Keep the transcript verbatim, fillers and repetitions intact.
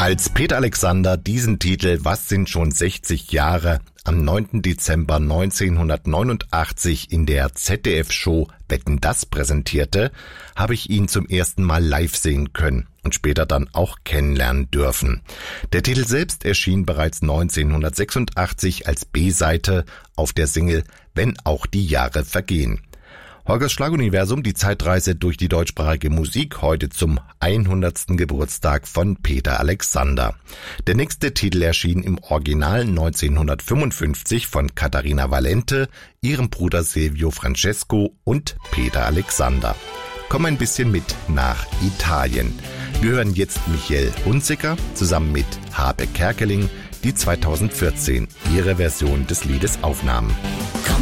Als Peter Alexander diesen Titel "Was sind schon sechzig Jahre" am neunten Dezember neunzehnhundertneunundachtzig in der Z D F-Show Wetten, dass präsentierte, habe ich ihn zum ersten Mal live sehen können und später dann auch kennenlernen dürfen. Der Titel selbst erschien bereits neunzehnhundertsechsundachtzig als B-Seite auf der Single "Wenn auch die Jahre vergehen". Horgers Schlaguniversum, die Zeitreise durch die deutschsprachige Musik, heute zum hundertsten Geburtstag von Peter Alexander. Der nächste Titel erschien im Original neunzehnhundertfünfundfünfzig von Caterina Valente, ihrem Bruder Silvio Francesco und Peter Alexander. Komm ein bisschen mit nach Italien. Wir hören jetzt Michael Hunziker zusammen mit Habe Kerkeling, die zweitausendvierzehn ihre Version des Liedes aufnahmen. Komm